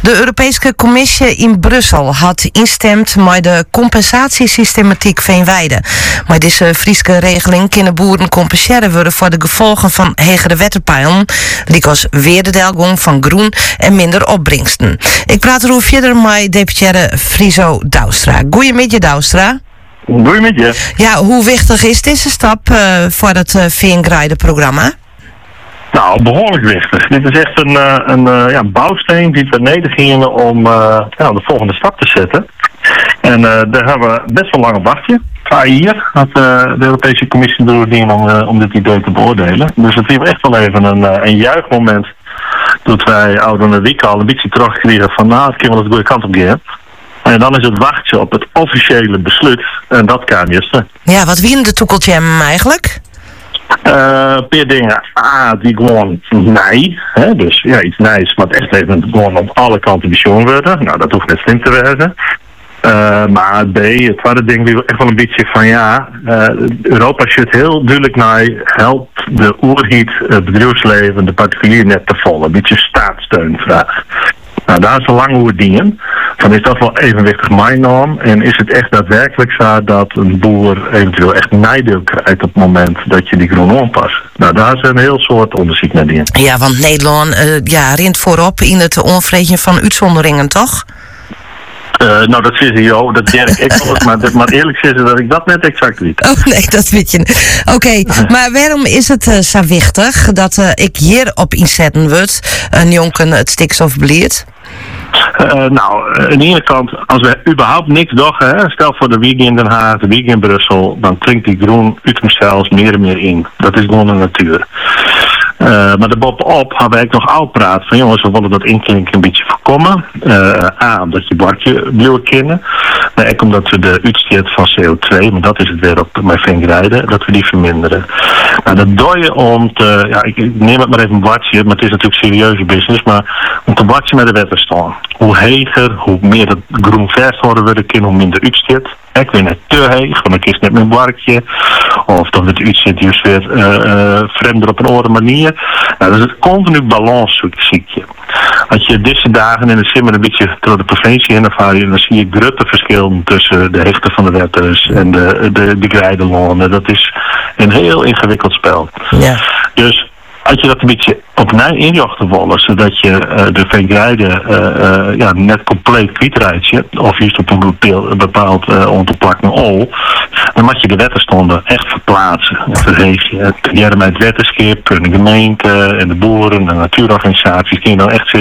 De Europese Commissie in Brussel had instemd met de compensatiesystematiek Veenweide. Met deze Frieske regeling kunnen boeren compenseren worden voor de gevolgen van hegere wetterpeilen, likos weer de delgong van groen en minder opbrengsten. Ik praat erover verder met deputaire Friso Douwstra. Goedemiddag, Douwstra. Goedemiddag. Ja, hoe wichtig is deze stap voor het Veengraide-programma? Nou, behoorlijk wichtig. Dit is echt een bouwsteen die we neder gingen om de volgende stap te zetten. En daar hebben we best wel lang op wachtje. Hier had de Europese Commissie doorgedien om dit idee te beoordelen. Dus het was echt wel even een juichmoment. Dat wij oude week al een beetje terugkregen van het kan wel de goede kant op gaan. En dan is het wachtje op het officiële besluit. En dat kan eerst. Ja, wat winnen de toekeltjem eigenlijk? Per dingen. Die gewoon nee. Hè? Dus ja, iets nijs, maar het echt even gewoon op alle kanten bijzonder worden. Nou, dat hoeft net slim te wezen. Maar B, het tweede ding die echt wel een beetje van Europa zit heel duidelijk naar helpt de oerhiet, het bedrijfsleven, de particulier net te volgen. Een beetje staatssteunvraag. Nou, daar is al lang hoe het dienen. Van is dat wel evenwichtig mijn norm? En is het echt daadwerkelijk zo dat een boer eventueel echt nadeel krijgt op het moment dat je die groen aanpast? Nou, daar is een heel soort onderzoek naar die. Ja, want Nederland rint voorop in het onvreden van uitzonderingen, toch? Nou, dat zit hier, dat denk ik wel, maar eerlijk zeggen dat ik dat net exact weet. Oh nee, dat weet je niet. Oké, maar waarom is het zo wichtig dat ik hierop inzetten word, een jonken het stikstofbeleid? Nou, aan de ene kant, als we überhaupt niks doen, stel voor de week in Den Haag, de week in Brussel, dan drinkt die groen uit zichzelf meer en meer in. Dat is gewoon de natuur. Maar daarbovenop hebben wij nog oud praat van jongens, we willen dat inklinken een beetje voorkomen. Omdat je bordje blijven kennen. Maar ook omdat we de uitstoot van CO2, maar dat is het weer op mijn vingerrijden, dat we die verminderen. Nou, dat doe je om te, ik neem het maar even een bordje, maar het is natuurlijk serieuze business, maar om te bordje met de wet te staan. Hoe heger, hoe meer dat groen vers worden we kunnen, hoe minder uitstoot. Ik weet net te heeg, want dan kies net mijn barkje. Of dan het uitzet juist weer vreemder op een andere manier. Nou, dat is het continu balansziekje. Als je deze dagen in de simmer een beetje door de provincie heen ervaart, dan zie je grote verschillen tussen de hechten van de wetters en de grijdelonen. Dat is een heel ingewikkeld spel. Ja. Dus als je dat een beetje opnieuw injochten willen, zodat je de veengrijden net compleet kwijtrijdt, of juist op een bepaald onderplakken ol, dan moet je de wetterstonden echt verplaatsen. En verheven je. Met het wetterschip, de gemeente en de boeren, de natuurorganisaties, kun je dan echt